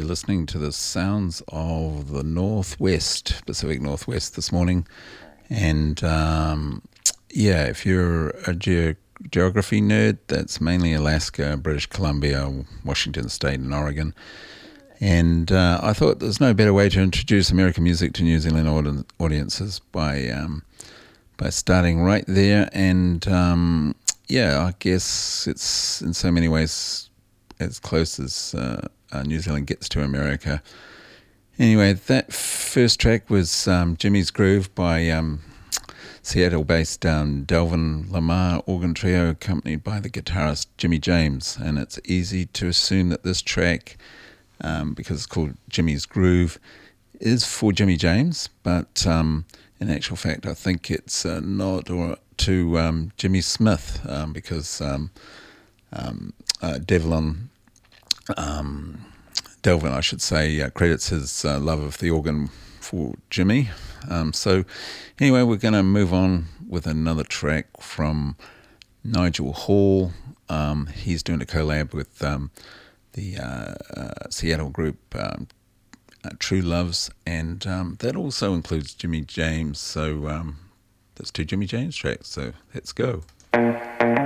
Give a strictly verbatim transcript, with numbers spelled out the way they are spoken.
listening to the sounds of the Northwest, Pacific Northwest this morning. And um, yeah, if you're a ge- geography nerd, that's mainly Alaska, British Columbia, Washington State, and Oregon. And uh, I thought there's no better way to introduce American music to New Zealand audi- audiences by um, by starting right there. And um, yeah, I guess it's in so many ways as close as uh, uh, New Zealand gets to America. Anyway, that first track was um, Jimmy's Groove by um, Seattle-based um, Delvin Lamar organ trio, accompanied by the guitarist Jimmy James. And it's easy to assume that this track, um, because it's called Jimmy's Groove, is for Jimmy James, but um, in actual fact, I think it's a nod or to um, Jimmy Smith, um, because um, um, uh, Devlin, um, Delvin, I should say, uh, credits his uh, love of the organ for Jimmy. Um, so anyway, we're going to move on with another track from Nigel Hall. Um, he's doing a collab with um, the uh, uh, Seattle group um, uh, True Loves, and um, that also includes Jimmy James. So um, that's two Jimmy James tracks, so let's go.